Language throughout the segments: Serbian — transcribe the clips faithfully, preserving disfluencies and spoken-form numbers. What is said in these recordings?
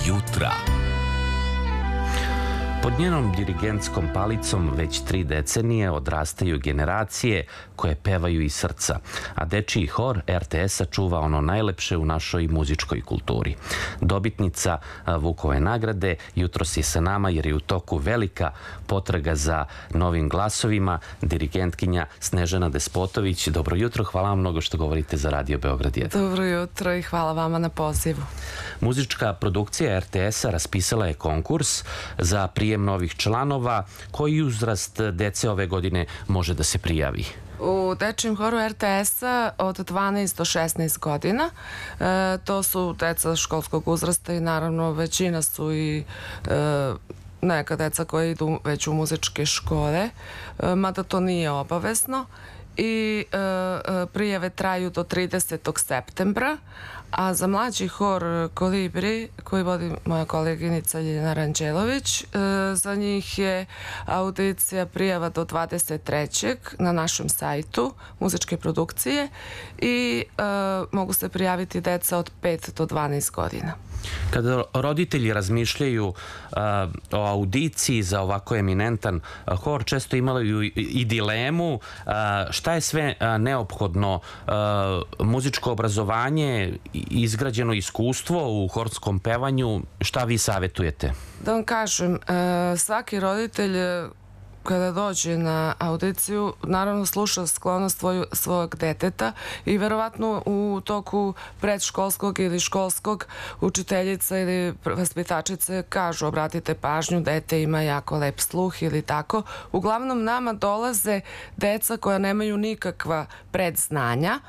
jutra. Pod njenom dirigentskom palicom već tri decenije odrastaju generacije koje pevaju iz srca, a dečiji hor er te es-a čuva ono najlepše u našoj muzičkoj kulturi. Dobitnica Vukove nagrade jutros je sa nama jer je u toku velika potraga za novim glasovima, dirigentkinja Snežana Despotović. Dobro jutro, hvala vam mnogo što govorite za Radio Beograd jedan. Dobro jutro i hvala vama na pozivu. Muzička produkcija er te es-a raspisala je konkurs za prijem novih članova. Koji uzrast dece ove godine može da se prijavi? U dečijem horu er te es-a od dvanaest do šesnaest godina. E, to su deca školskog uzrasta i naravno većina su i e, neka deca koja idu već u muzičke škole, e, mada to nije obavezno. I e, prijave traju do tridesetog septembra, a za mlađi hor Kolibri, koji vodi moja koleginica Ljiljana Ranđelović, e, za njih je audicija prijava do dvadeset trećeg na našem sajtu muzičke produkcije i e, mogu se prijaviti deca od pet do dvanaest godina. Kada roditelji razmišljaju uh, o audiciji za ovako eminentan uh, hor, često imaju i, i dilemu uh, šta je sve uh, neophodno, uh, muzičko obrazovanje, izgrađeno iskustvo u horskom pevanju, šta vi savjetujete? Da vam kažem, uh, svaki roditelj kada dođe na audiciju, naravno sluša sklonost svojeg deteta i verovatno u toku predškolskog ili školskog učiteljica ili vaspitačice kažu obratite pažnju, dete ima jako lep sluh ili tako. Uglavnom nama dolaze deca koja nemaju nikakva predznanja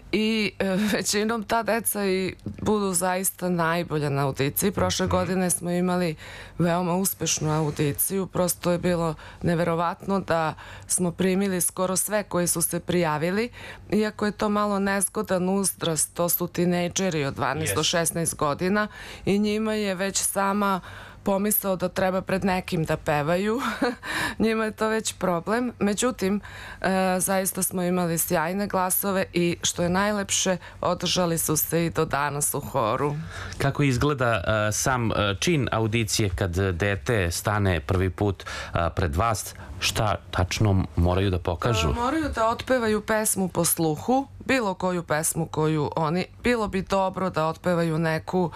i većinom ta deca i budu zaista najbolja na audiciji. Prošle godine smo imali veoma uspešnu audiciju, prosto je bilo neverovatno verovatno da smo primili skoro sve koji su se prijavili, iako je to malo nezgodan uzrast, to su tinejdžeri od dvanaest do šesnaest godina i njima je već sama pomisao da treba pred nekim da pevaju. Njima je to već problem. Međutim, e, zaista smo imali sjajne glasove i što je najlepše, održali su se i do danas u horu. Kako izgleda e, sam čin audicije kad dete stane prvi put e, pred vas? Šta tačno moraju da pokažu? E, moraju da otpevaju pesmu po sluhu, bilo koju pesmu koju oni, bilo bi dobro da otpevaju neku,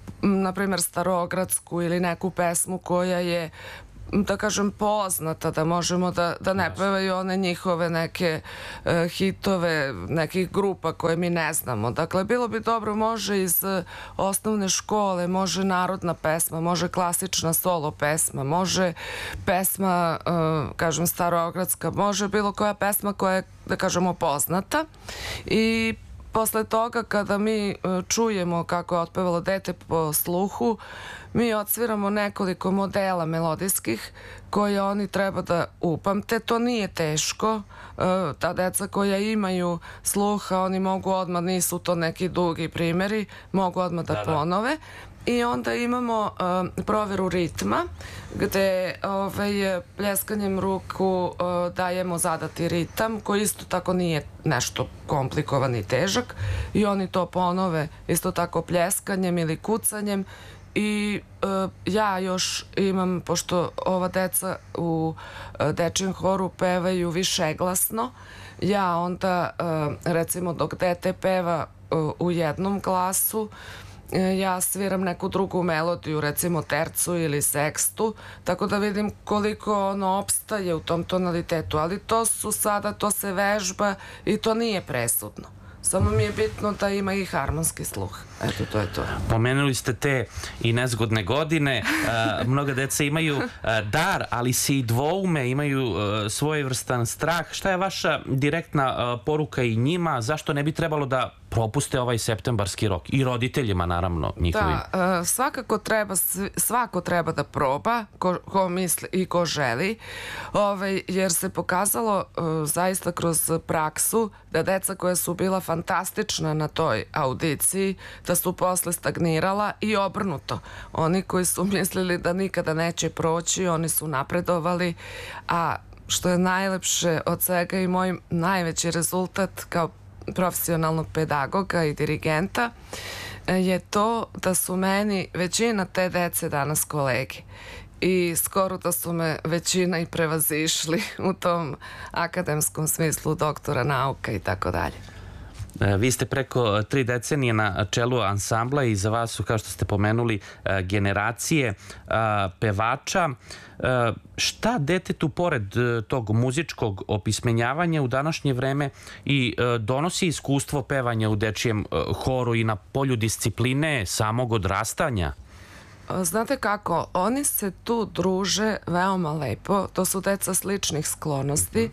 na primjer starogradsku ili neku pesmu koja je, da kažem, poznata, da možemo da, da ne pevaju one njihove neke e, hitove nekih grupa koje mi ne znamo. Dakle, bilo bi dobro, može iz e, osnovne škole, može narodna pesma, može klasična solo pesma, može pesma, e, kažem, starogradska, može bilo koja pesma koja je, da kažemo, poznata i posle toga, kada mi čujemo kako je otpevalo dete po sluhu, mi odsviramo nekoliko modela melodijskih koje oni treba da upamte. To nije teško. Ta deca koja imaju sluha, oni mogu odmah, nisu to neki dugi primjeri, mogu odmah da ponove. I onda imamo uh, proveru ritma, gde ovaj, pljeskanjem ruku uh, dajemo zadati ritam, koji isto tako nije nešto komplikovan i težak. I oni to ponove isto tako pljeskanjem ili kucanjem. I uh, ja još imam, pošto ova deca u uh, dečijem horu pevaju višeglasno, ja onda, uh, recimo, dok dete peva uh, u jednom glasu, ja sviram neku drugu melodiju, recimo tercu ili sekstu, tako da vidim koliko ono opstaje u tom tonalitetu, ali to su sada, to se vežba i to nije presudno. Samo mi je bitno da ima i harmonski sluh. Eto, to je to. Pomenuli ste te i nezgodne godine. Mnoga deca imaju dar, ali se i dvoume, imaju svojevrstan strah. Šta je vaša direktna poruka i njima? Zašto ne bi trebalo da propuste ovaj septembarski rok? I roditeljima, naravno, njihovim. Da, svakako treba, svako treba da proba, ko, ko misli i ko želi, ovaj, jer se pokazalo zaista kroz praksu da deca koja su bila fantastična na toj audiciji, da su posle stagnirala i obrnuto. Oni koji su mislili da nikada neće proći, oni su napredovali, a što je najlepše od svega i moj najveći rezultat kao profesionalnog pedagoga i dirigenta, je to da su meni većina te dece danas kolege. I skoro da su me većina i prevazišli u tom akademskom smislu doktora nauka i tako dalje. Vi ste preko tri decenije na čelu ansambla i za vas su, kao što ste pomenuli, generacije pevača. Šta detetu, pored tog muzičkog opismenjavanja u današnje vreme, i donosi iskustvo pevanja u dečijem horu i na polju discipline samog odrastanja? Znate kako, oni se tu druže veoma lepo, to su deca sličnih sklonosti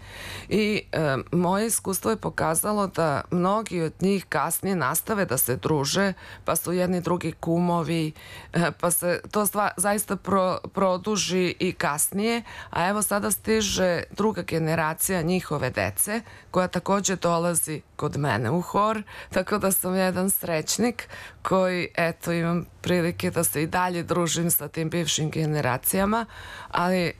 i e, moje iskustvo je pokazalo da mnogi od njih kasnije nastave da se druže, pa su jedni drugi kumovi, e, pa se to stva, zaista pro, produži i kasnije, a evo sada stiže druga generacija njihove dece, koja takođe dolazi kod mene u hor, tako da sam jedan srećnik koji, eto, imam prilike da se i dalje družim sa tim bivšim generacijama, ali e,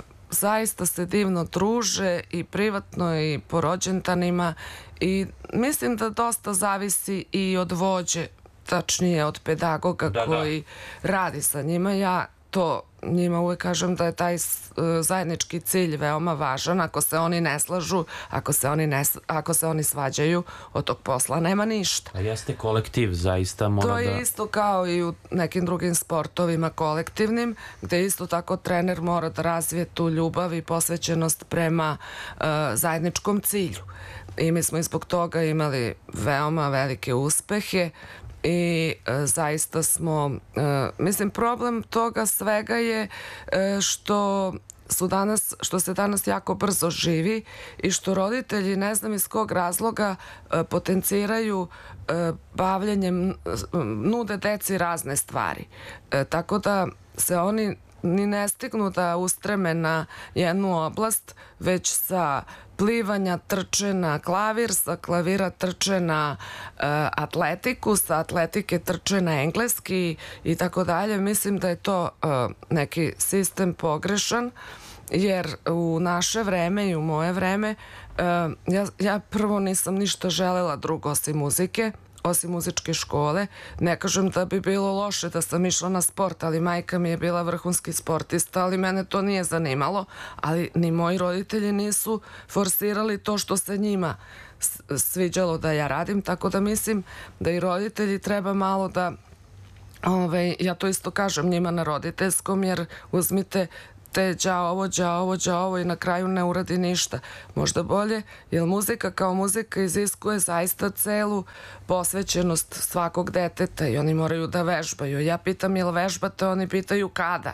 zaista se divno druže i privatno i po rođendanima i mislim da dosta zavisi i od vođe, tačnije od pedagoga da, koji da. radi sa njima. Ja to njima uvek kažem da je taj uh, zajednički cilj veoma važan. Ako se oni ne slažu, ako se oni, ne, ako se oni svađaju, od tog posla nema ništa. A jeste kolektiv, zaista mora da... To je da... isto kao i u nekim drugim sportovima kolektivnim, gde isto tako trener mora da razvije tu ljubav i posvećenost prema uh, zajedničkom cilju. I mi smo i zbog toga imali veoma velike uspehe. I e, zaista smo, e, mislim, problem toga svega je e, što su danas, što se danas jako brzo živi i što roditelji, ne znam iz kog razloga, e, potenciraju e, bavljenjem, nude deci razne stvari. E, tako da se oni ni ne stignu da ustreme na jednu oblast, već sa plivanja trče na klavir, sa klavira trče na uh, atletiku, sa atletike trče na engleski i tako dalje. Mislim da je to uh, neki sistem pogrešan, jer u naše vreme i u moje vreme uh, ja, ja prvo nisam ništa želela drugo osim muzike, osim muzičke škole. Ne kažem da bi bilo loše da sam išla na sport, ali majka mi je bila vrhunski sportista, ali mene to nije zanimalo, ali ni moji roditelji nisu forsirali to što se njima sviđalo da ja radim, tako da mislim da i roditelji treba malo da, ove, ja to isto kažem njima na roditeljskom, jer uzmite te đa ovo, đa ovo, đa ovo i na kraju ne uradi ništa. Možda bolje, jer muzika kao muzika iziskuje zaista celu posvećenost svakog deteta i oni moraju da vežbaju. Ja pitam jel vežbate, oni pitaju kada.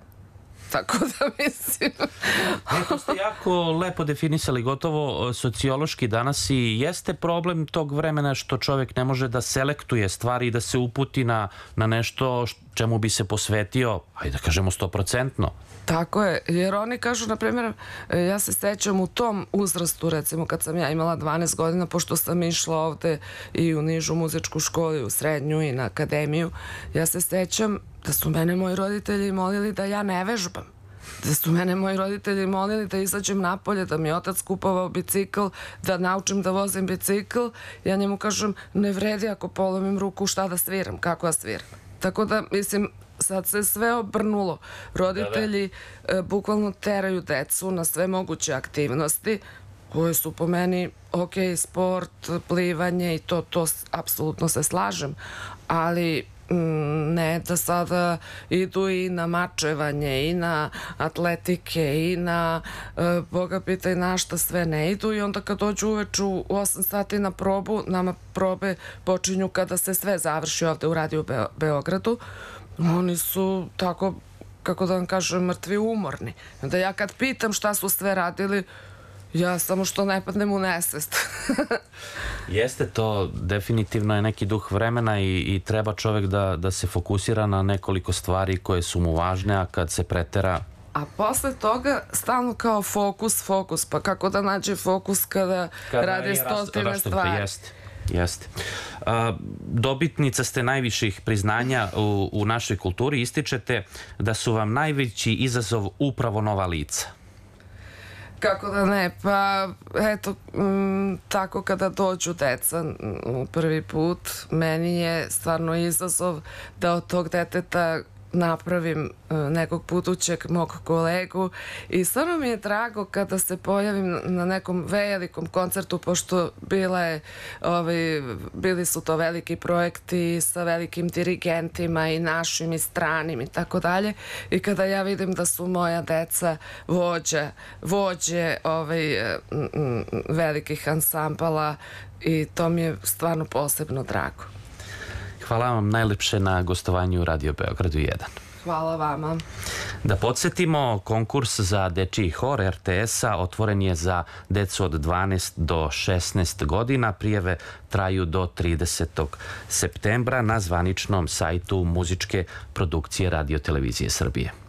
Tako da mislim... To ste jako lepo definisali, gotovo sociološki danas, i jeste problem tog vremena što čovjek ne može da selektuje stvari i da se uputi na, na nešto čemu bi se posvetio, ajde da kažemo stoprocentno. Tako je, jer oni kažu, na primjer, ja se sećam u tom uzrastu, recimo kad sam ja imala dvanaest godina, pošto sam išla ovde i u nižu muzičku školu, i u srednju i na akademiju, ja se sećam da su mene moji roditelji molili da ja ne vežbam. Da su mene moji roditelji molili da izađem napolje, da mi je otac kupovao bicikl, da naučim da vozim bicikl. Ja njemu kažem, ne vredi ako polomim ruku, šta da sviram, kako da sviram. Tako da, mislim, sad se sve obrnulo. Roditelji da, da. E, bukvalno teraju decu na sve moguće aktivnosti koje su po meni, ok, sport, plivanje i to, to apsolutno se slažem, ali ne da sada idu i na mačevanje i na atletike i na e, Boga pitaj na šta sve ne idu i onda kad dođu uveče u osam sati na probu, nama probe počinju kada se sve završi ovde u Radio Be Beogradu, oni su tako, kako da vam kažem, mrtvi umorni. Onda ja kad pitam šta su sve radili, ja samo što ne padnem u nesvest. Jeste, to definitivno je neki duh vremena i, i treba čovjek da, da se fokusira na nekoliko stvari koje su mu važne, a kad se pretera... A posle toga stalno kao fokus, fokus, pa kako da nađe fokus kada, kada radi stotine stvari. Jeste. Jeste. A, dobitnica ste najviših priznanja u, u našoj kulturi. Ističete da su vam najveći izazov upravo nova lica. Kako da ne, pa eto, m, tako kada dođu deca m, prvi put, meni je stvarno izazov da od tog deteta napravim e, nekog budućeg mog kolegu i stvarno mi je drago kada se pojavim na nekom velikom koncertu, pošto bila je, ovaj, bili su to veliki projekti sa velikim dirigentima i našim i stranim i tako dalje, i kada ja vidim da su moja deca vođe, vođe ovaj, m, m, velikih ansambala, i to mi je stvarno posebno drago. Hvala vam najlepše na gostovanju u Radio Beogradu jedan. Hvala vama. Da podsjetimo, konkurs za dečiji hor er te es-a otvoren je za decu od dvanaest do šesnaest godina. Prijave traju do tridesetog septembra na zvaničnom sajtu muzičke produkcije Radio Televizije Srbije.